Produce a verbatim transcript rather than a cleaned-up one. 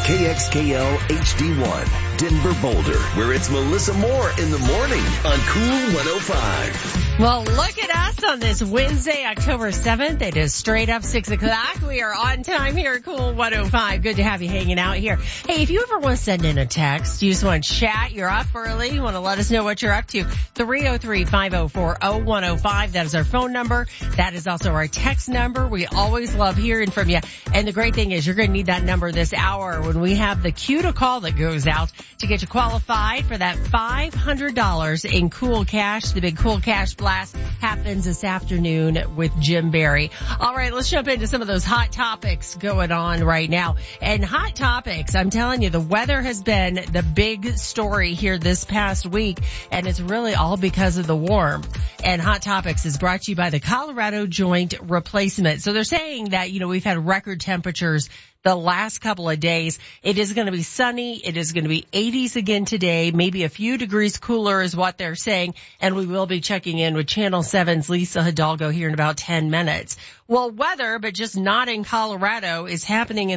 K X K L H D one, Denver Boulder, where it's Melissa Moore in the morning on Cool one oh five. Well, look at us on this Wednesday, October seventh. It is straight up six o'clock. We are on time here at Cool one oh five. Good to have you hanging out here. Hey, if you ever want to send in a text, you just want to chat, you're up early, you want to let us know what you're up to, three oh three, five oh four, oh one oh five. That is our phone number. That is also our text number. We always love hearing from you. And the great thing is you're going to need that number this hour when we have the cue to call that goes out to get you qualified for that five hundred dollars in Cool Cash. The big Cool Cash Blast happens this afternoon with Jim Barry. All right, let's jump into some of those hot topics going on right now. And hot topics, I'm telling you, the weather has been the big story here this past week, and it's really all because of the warmth. And Hot Topics is brought to you by the Colorado Joint Replacement. So they're saying that, you know, we've had record temperatures the last couple of days. It is going to be sunny. It is going to be eighties again today, maybe a few degrees cooler is what they're saying. And we will be checking in with Channel seven's Lisa Hidalgo here in about ten minutes. Well, weather, but just not in Colorado, is happening in